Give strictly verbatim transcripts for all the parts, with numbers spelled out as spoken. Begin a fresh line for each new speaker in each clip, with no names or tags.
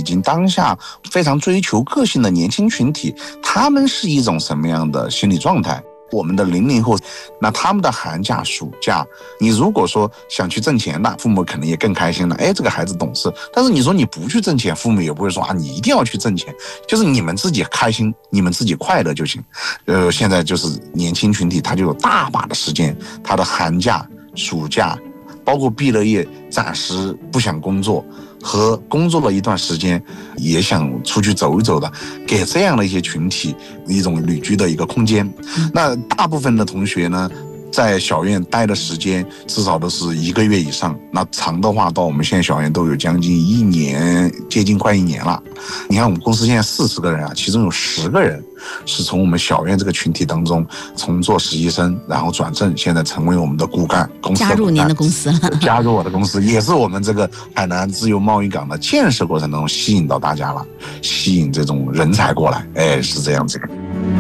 以及当下非常追求个性的年轻群体，他们是一种什么样的心理状态。我们的零零后，那他们的寒假暑假，你如果说想去挣钱的，父母可能也更开心了，哎，这个孩子懂事。但是你说你不去挣钱，父母也不会说啊，你一定要去挣钱，就是你们自己开心，你们自己快乐就行。呃，现在就是年轻群体，他就有大把的时间，他的寒假暑假包括毕了业暂时不想工作，和工作了一段时间也想出去走一走的，给这样的一些群体一种旅居的一个空间。那大部分的同学呢，在小院待的时间至少都是一个月以上，那长的话到我们现在小院都有将近一年，接近快一年了。你看我们公司现在四十个人啊，其中有十个人是从我们小院这个群体当中，从做实习生然后转正，现在成为我们的骨干，公司的骨干，
加入您的公司了，
加入我的公司，也是我们这个海南自由贸易港的建设过程当中吸引到大家了，吸引这种人才过来，哎，是这样子的。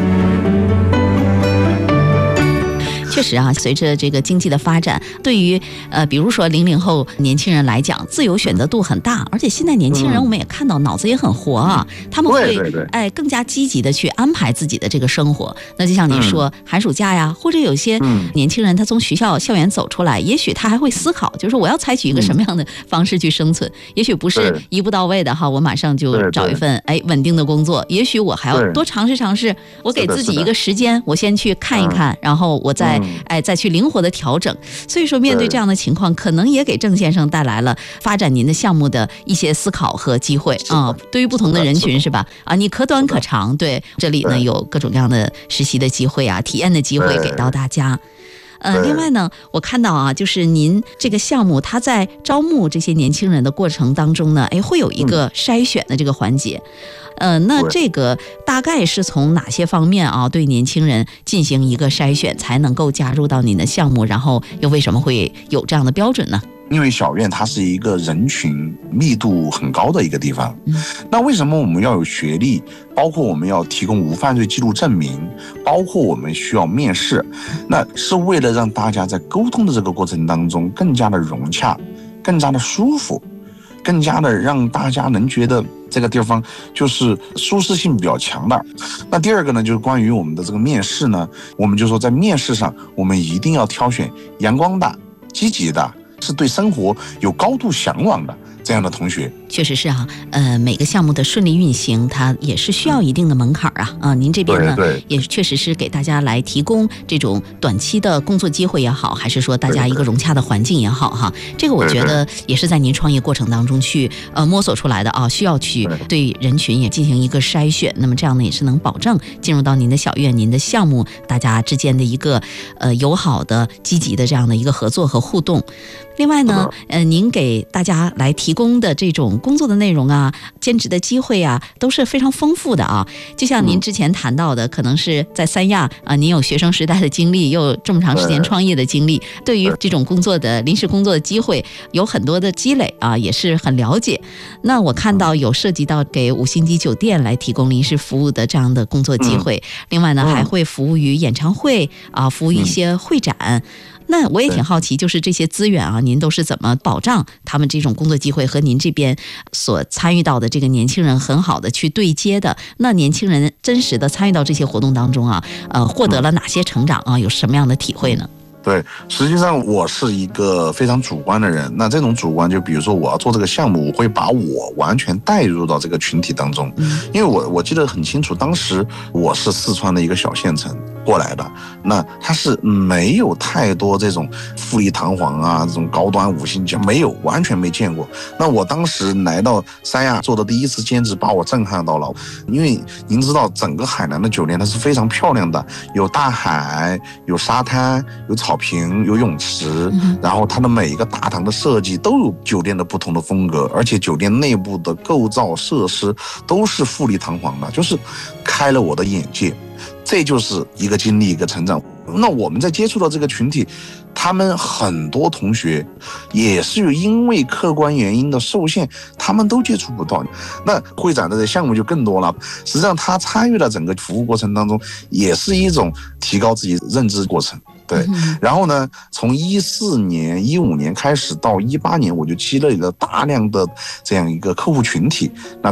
确实啊，随着这个经济的发展，对于呃，比如说零零后年轻人来讲，自由选择度很大，而且现在年轻人我们也看到脑子也很活啊，嗯、他们会
对对对
哎更加积极的去安排自己的这个生活。那就像你说、嗯、寒暑假呀，或者有些年轻人他从学校校园走出来，也许他还会思考，就是我要采取一个什么样的方式去生存，嗯、也许不是一步到位的哈，我马上就找一份哎稳定的工作，也许我还要多尝试尝试，我给自己一个时间，我先去看一看，然后我再。哎，再去灵活的调整。所以说，面对这样的情况，可能也给郑先生带来了发展您的项目的一些思考和机会啊。对于不同的人群是吧？啊，你可短可长。对，这里呢有各种各样的实习的机会啊，体验的机会给到大家。呃，另外呢，我看到啊，就是您这个项目，它在招募这些年轻人的过程当中呢，哎，会有一个筛选的这个环节。呃，那这个大概是从哪些方面啊，对年轻人进行一个筛选，才能够加入到您的项目？然后又为什么会有这样的标准呢？
因为小院它是一个人群密度很高的一个地方，嗯、那为什么我们要有学历？包括我们要提供无犯罪记录证明，包括我们需要面试，那是为了让大家在沟通的这个过程当中更加的融洽，更加的舒服，更加的让大家能觉得这个地方就是舒适性比较强的。那第二个呢，就是关于我们的这个面试呢，我们就说在面试上，我们一定要挑选阳光的、积极的，是对生活有高度向往的这样的同学。
确实是啊，呃，每个项目的顺利运行，它也是需要一定的门槛啊。啊，您这边呢，也确实是给大家来提供这种短期的工作机会也好，还是说大家一个融洽的环境也好哈，这个我觉得也是在您创业过程当中去呃摸索出来的啊，需要去对人群也进行一个筛选。那么这样呢，也是能保证进入到您的小院、您的项目，大家之间的一个呃友好的、积极的这样的一个合作和互动。另外呢，呃，您给大家来提供的这种工作的内容啊，兼职的机会啊，都是非常丰富的啊。就像您之前谈到的，可能是在三亚啊，您有学生时代的经历，又有这么长时间创业的经历，对于这种工作的临时工作的机会有很多的积累啊，也是很了解。那我看到有涉及到给五星级酒店来提供临时服务的这样的工作机会，另外呢，还会服务于演唱会啊，服务一些会展。那我也挺好奇，就是这些资源啊，您都是怎么保障他们这种工作机会和您这边所参与到的这个年轻人很好的去对接的？那年轻人真实的参与到这些活动当中啊，呃，获得了哪些成长啊？有什么样的体会呢？
对，实际上我是一个非常主观的人。那这种主观，就比如说我要做这个项目，我会把我完全带入到这个群体当中。因为我我记得很清楚，当时我是四川的一个小县城过来的，那它是没有太多这种富丽堂皇啊，这种高端五星级没有，完全没见过。那我当时来到三亚做的第一次兼职，把我震撼到了。因为您知道，整个海南的酒店它是非常漂亮的，有大海，有沙滩，有草坪，有泳池，然后它的每一个大堂的设计都有酒店的不同的风格，而且酒店内部的构造设施都是富丽堂皇的，就是开了我的眼界。这就是一个经历，一个成长。那我们在接触到这个群体，他们很多同学也是因为客观原因的受限，他们都接触不到。那会展的这项目就更多了。实际上，他参与了整个服务过程当中，也是一种提高自己认知过程。对，然后呢，从一四年、一五年开始到一八年，我就积累了大量的这样一个客户群体。那